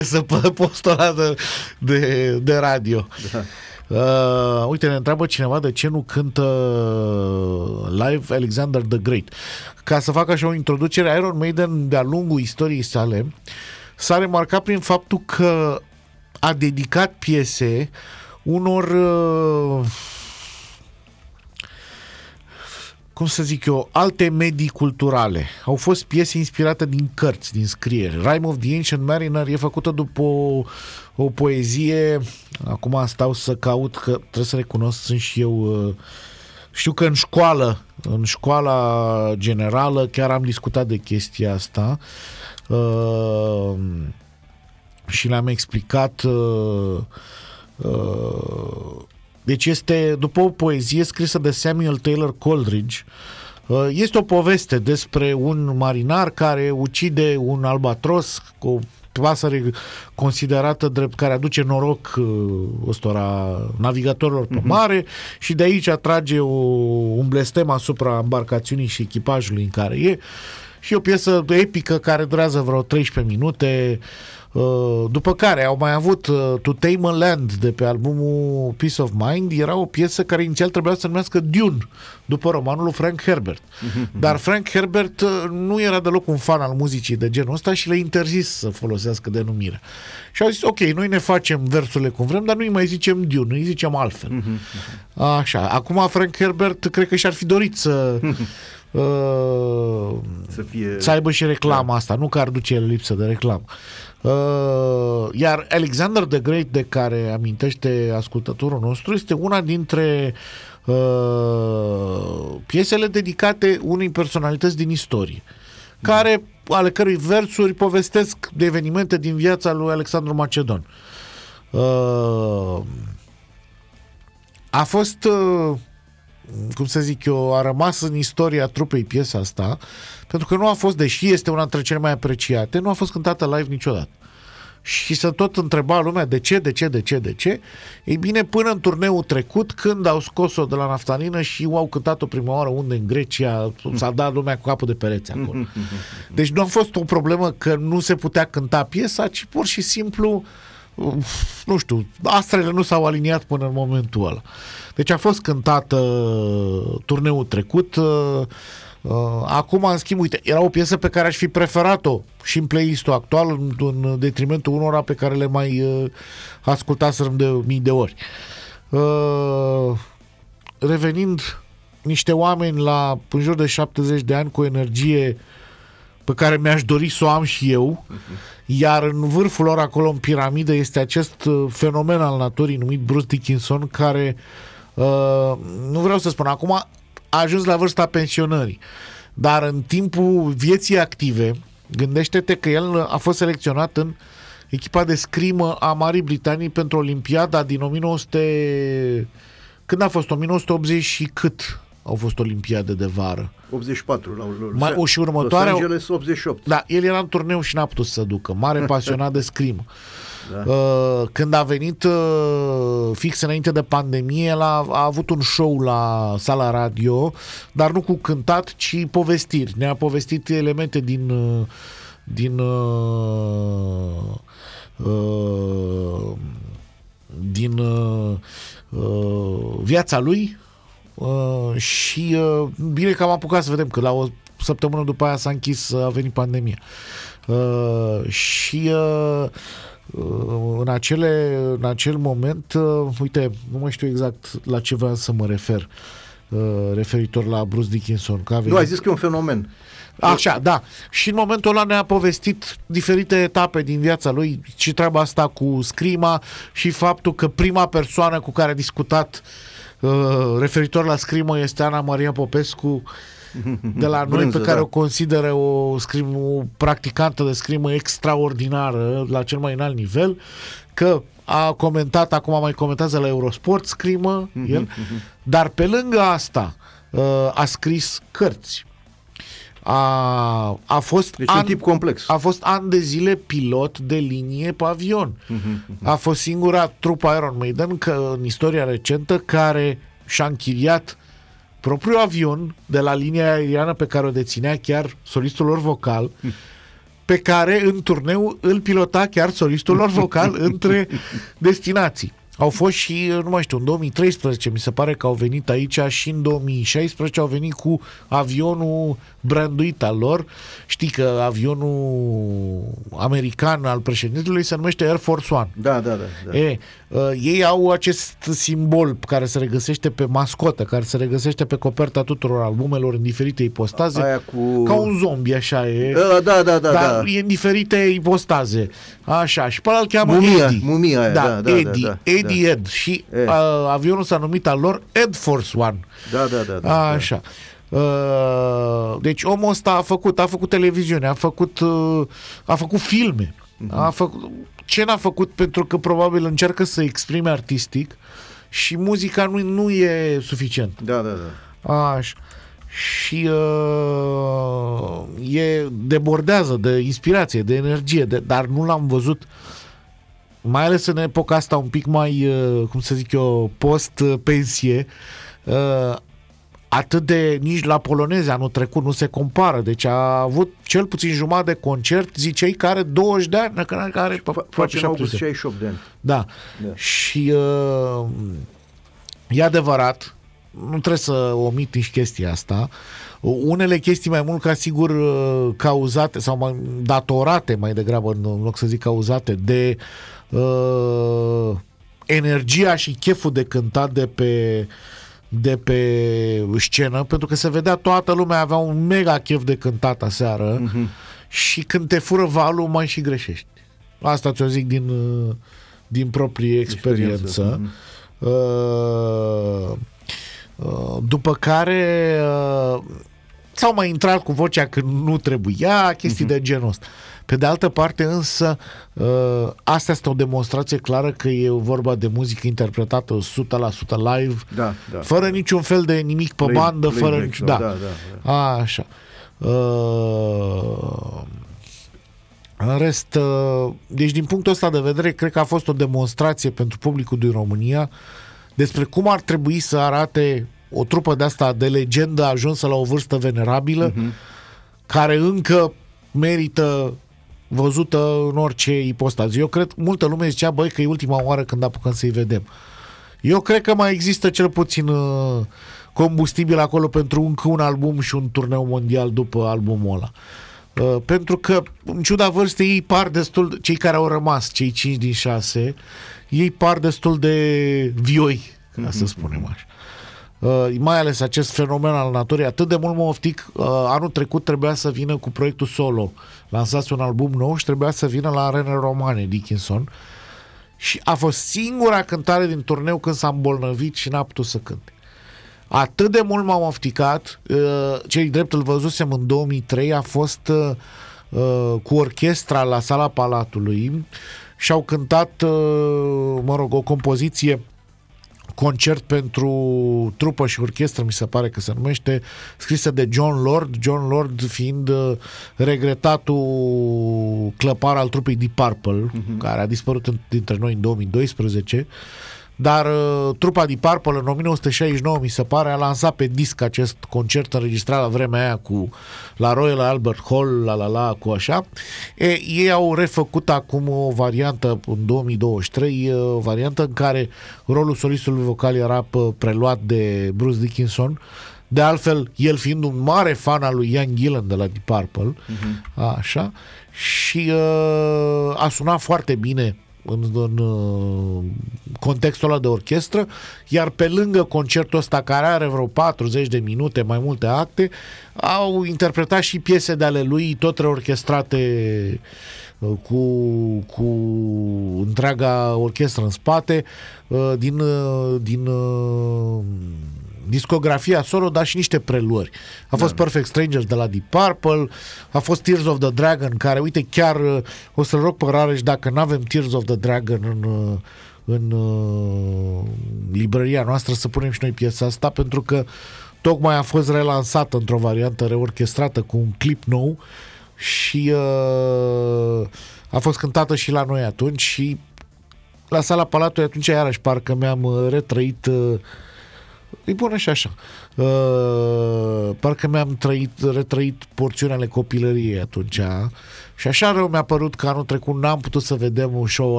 să postul ăla de radio. Da. Uite, ne întreabă cineva de ce nu cântă live Alexander the Great. Ca să fac așa o introducere, Iron Maiden, de-a lungul istoriei sale, s-a remarcat prin faptul că a dedicat piese unor cum să zic eu, alte medii culturale. Au fost piese inspirate din cărți, din scrieri. Rime of the Ancient Mariner e făcută după o poezie. Acum stau să caut, că trebuie să recunosc, sunt și eu... Știu că în școala generală chiar am discutat de chestia asta și le-am explicat. Deci este, după o poezie scrisă de Samuel Taylor Coleridge, este o poveste despre un marinar care ucide un albatros, o pasăre considerată drept care aduce noroc ăstora navigatorilor pe mare, și de aici atrage un blestem asupra embarcațiunii și echipajului în care e. Și o piesă epică care durează vreo 13 minute. După care au mai avut To Tame a Land de pe albumul Peace of Mind. Era o piesă care inițial trebuia să se numească Dune, după romanul lui Frank Herbert. Dar Frank Herbert nu era deloc un fan al muzicii de genul ăsta și le-a interzis să folosească denumirea. Și au zis, ok, noi ne facem versurile cum vrem, dar nu îi mai zicem Dune, îi zicem altfel. Așa. Acum Frank Herbert cred că și-ar fi dorit să să aibă și reclama asta, nu că ar duce el lipsă de reclamă. Iar Alexander the Great, de care amintește ascultătorul nostru, este una dintre piesele dedicate unei personalități din istorie, ale cărui versuri povestesc de evenimente din viața lui Alexandru Macedon. A fost cum să zic eu, a rămas în istoria trupei piesa asta, pentru că nu a fost, deși este una dintre cele mai apreciate, nu a fost cântată live niciodată. Și să tot întreba lumea de ce. Ei bine, până în turneul trecut, când au scos-o de la naftalină și au cântat-o prima oară unde în Grecia, s-a dat lumea cu capul de pereți acolo. Deci nu a fost o problemă că nu se putea cânta piesa, ci pur și simplu, nu știu, astrele nu s-au aliniat până în momentul ăla. Deci a fost cântată turneul trecut. Acum, în schimb, uite, era o piesă pe care aș fi preferat-o și în playlist-ul actual, în detrimentul unora pe care le mai ascultaserăm de mii de ori. Revenind, niște oameni în jur de 70 de ani cu energie pe care mi-aș dori să o am și eu, iar în vârful lor, acolo în piramidă, este acest fenomen al naturii numit Bruce Dickinson, care nu vreau să spun, acum a ajuns la vârsta pensionării, dar în timpul vieții active, gândește-te că el a fost selecționat în echipa de scrimă a Marii Britanii pentru Olimpiada din 1900... Când a fost? 1980 și cât au fost Olimpiade de vară? 84. Și următoarea... Los Angeles 88. Da, el era în turneu și n-a putut să ducă. Mare pasionat de scrimă. Da. Când a venit fix înainte de pandemie, el a avut un show la sala radio, dar nu cu cântat, ci povestiri. Ne-a povestit elemente din viața lui și bine că am apucat să vedem că la o săptămână după aia s-a închis, a venit pandemia. Și în acel moment, uite, nu mai știu exact la ce vreau să mă refer, referitor la Bruce Dickinson. Nu, ai zis că e un fenomen. Așa, da. Și în momentul ăla ne-a povestit diferite etape din viața lui și treaba asta cu scrima și faptul că prima persoană cu care a discutat referitor la scrimă este Ana Maria Popescu de la noi, pe care o consideră o practicantă de scrimă extraordinară la cel mai înalt nivel, că a comentat, acum mai comentează la Eurosport scrimă el, dar pe lângă asta a scris cărți. A fost deci un tip complex. A fost ani de zile pilot de linie pe avion. A fost singura trupă Iron Maiden în istoria recentă care și-a închiriat propriul avion de la linia aeriană pe care o deținea chiar solistul lor vocal pe care în turneu îl pilota chiar solistul lor vocal între destinații. Au fost și, nu mai știu, în 2013 mi se pare că au venit aici și în 2016 au venit cu avionul branduit al lor. Știi că avionul american al președintelui se numește Air Force One. Da. Ei au acest simbol care se regăsește pe mascotă, care se regăsește pe coperta tuturor albumelor în diferite ipostaze. Aia cu... Ca un zombie, așa e. Da. Dar e în diferite ipostaze. Așa. Și pe ăla îl cheamă Eddie. Mumia aia, da. Eddie Ed. Și avionul s-a numit al lor Ed Force One. Da. Așa. Deci omul ăsta a făcut televiziune, a făcut filme. Ce n-a făcut? Pentru că probabil încearcă să exprime artistic și muzica nu e suficient. Da. Așa. Și debordează de inspirație, de energie, dar nu l-am văzut, mai ales în epoca asta un pic mai, cum să zic eu, post-pensie, atât de, nici la poloneze anul trecut nu se compară, deci a avut cel puțin jumătate de concert, ziceai că are 20 de ani, că are face în august 68 de ani. Da. Și e adevărat, nu trebuie să omit nici chestia asta. Unele chestii mai mult ca sigur cauzate sau mai datorate mai degrabă, în loc să zic cauzate, de energia și cheful de cântat de pe scenă, pentru că se vedea toată lumea avea un mega chef de cântat aseară și când te fură valul mai și greșești. Asta ți-o zic din proprie experiență. După care s-au mai intrat cu vocea când nu trebuia, chestii de genul ăsta. Pe de altă parte însă asta este o demonstrație clară că e vorba de muzică interpretată 100% live, fără niciun fel de nimic pe bandă, fără niciun... Așa. În rest, deci din punctul ăsta de vedere, cred că a fost o demonstrație pentru publicul din România despre cum ar trebui să arate o trupă de asta de legendă ajunsă la o vârstă venerabilă, care încă merită văzută în orice ipostază. Eu cred, multă lume zicea, băi, că e ultima oară când apucăm să-i vedem. Eu cred că mai există cel puțin combustibil acolo pentru încă un album și un turneu mondial după albumul ăla. Pentru că, în ciuda vârstei, ei par destul, cei care au rămas, cei 5 din 6, ei par destul de vioi, ca să spunem așa. Mai ales acest fenomen al naturii, atât de mult mă oftic. Anul trecut trebuia să vină cu proiectul solo, lansase un album nou și trebuia să vină la Arenele Romane Dickinson și a fost singura cântare din turneu când s-a îmbolnăvit și n-a putut să cânte. Atât de mult m-am ofticat. Cei drept îl văzusem în 2003, a fost cu orchestra la Sala Palatului și au cântat o compoziție, concert pentru trupă și orchestră, mi se pare că se numește, scrisă de John Lord fiind regretatul clăpar al trupei Deep Purple, care a dispărut dintre noi în 2012, dar trupa Deep Purple în 1969, mi se pare, a lansat pe disc acest concert înregistrat la vremea aia la Royal Albert Hall, cu așa. Ei au refăcut acum o variantă în 2023, o variantă în care rolul solistului vocal era preluat de Bruce Dickinson. De altfel, el fiind un mare fan al lui Ian Gillan de la Deep Purple, așa, și a sunat foarte bine în contextul ăla de orchestră, iar pe lângă concertul ăsta care are vreo 40 de minute, mai multe acte, au interpretat și piese de ale lui, tot reorchestrate cu întreaga orchestră în spate, din discografia solo, dar și niște preluări. A fost Perfect Strangers de la Deep Purple, a fost Tears of the Dragon, care, uite, chiar o să-l rog pe Rareș, dacă n-avem Tears of the Dragon în librăria noastră, să punem și noi piesa asta, pentru că tocmai a fost relansată într-o variantă reorchestrată cu un clip nou și a fost cântată și la noi atunci și la Sala Palatului atunci iarăși parcă mi-am retrăit e bună și așa. Parcă mi-am retrăit porțiunea ale copilăriei atunci. Și așa rău mi-a părut că anul trecut n-am putut să vedem un show